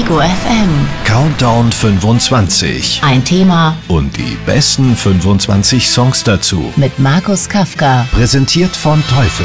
Ego FM. Countdown 25. Ein Thema Und die besten 25 Songs dazu. mit Markus Kafka. Präsentiert von Teufel.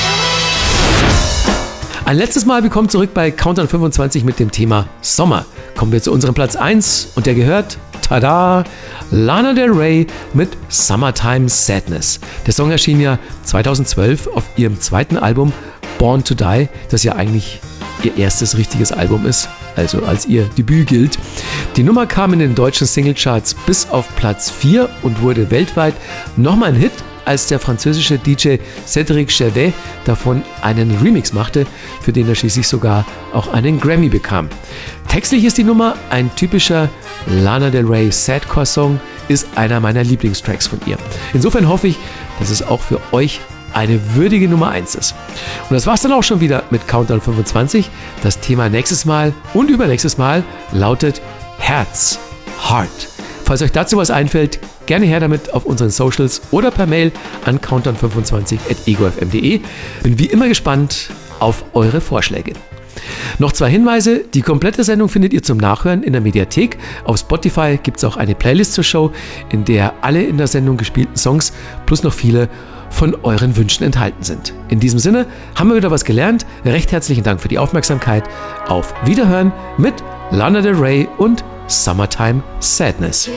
Ein letztes Mal willkommen zurück bei Countdown 25 mit dem Thema Sommer. Kommen wir zu unserem Platz 1 und der gehört, tada, Lana Del Rey mit Summertime Sadness. Der Song erschien ja 2012 auf ihrem zweiten Album Born to Die, das ja eigentlich ihr erstes richtiges Album ist, also als ihr Debüt gilt. Die Nummer kam in den deutschen Singlecharts bis auf Platz 4 und wurde weltweit nochmal ein Hit, als der französische DJ Cédric Gervais davon einen Remix machte, für den er schließlich sogar auch einen Grammy bekam. Textlich ist die Nummer ein typischer Lana Del Rey Sadcore-Song, ist einer meiner Lieblingstracks von ihr. Insofern hoffe ich, dass es auch für euch eine würdige Nummer 1 ist. Und das war's dann auch schon wieder mit Countdown 25. Das Thema nächstes Mal und übernächstes Mal lautet Herz, Heart. Falls euch dazu was einfällt, gerne her damit auf unseren Socials oder per Mail an countdown25@egofm.de. Bin wie immer gespannt auf eure Vorschläge. Noch 2 Hinweise. Die komplette Sendung findet ihr zum Nachhören in der Mediathek. Auf Spotify gibt es auch eine Playlist zur Show, in der alle in der Sendung gespielten Songs plus noch viele von euren Wünschen enthalten sind. In diesem Sinne haben wir wieder was gelernt. Recht herzlichen Dank für die Aufmerksamkeit. Auf Wiederhören mit Lana Del Rey und Summertime Sadness.